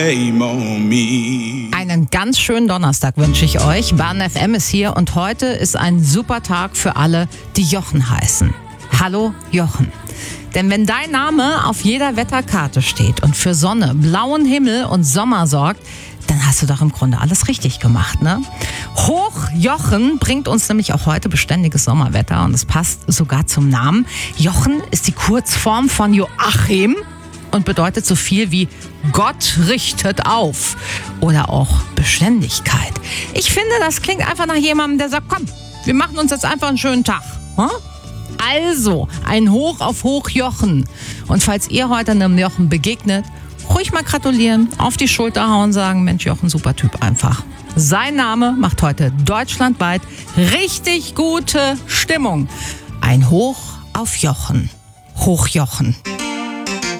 Shame on me. Einen ganz schönen Donnerstag wünsche ich euch. Bahn FM ist hier und heute ist ein super Tag für alle, die Jochen heißen. Hallo Jochen. Denn wenn dein Name auf jeder Wetterkarte steht und für Sonne, blauen Himmel und Sommer sorgt, dann hast du doch im Grunde alles richtig gemacht, ne? Hoch Jochen bringt uns nämlich auch heute beständiges Sommerwetter und es passt sogar zum Namen. Jochen ist die Kurzform von Joachim und bedeutet so viel wie Gott richtet auf oder auch Beständigkeit. Ich finde, das klingt einfach nach jemandem, der sagt, komm, wir machen uns jetzt einfach einen schönen Tag. Hm? Also, ein Hoch auf Hoch Jochen. Und falls ihr heute einem Jochen begegnet, ruhig mal gratulieren, auf die Schulter hauen, sagen, Mensch, Jochen, super Typ einfach. Sein Name macht heute deutschlandweit richtig gute Stimmung. Ein Hoch auf Jochen. Hoch Jochen.